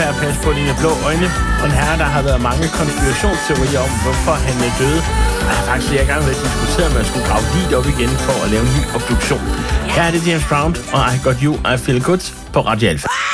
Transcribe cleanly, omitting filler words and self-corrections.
adfærd, pas på dine blå øjne, og en herre, der har været mange konspirationsteorier om, hvorfor han døde. Og jeg har faktisk flere gange været diskuteret, at man skulle grave lidt op igen for at lave en ny obduktion. Her er det James Brown, og I Got You, I Feel Good på Radio Alpha.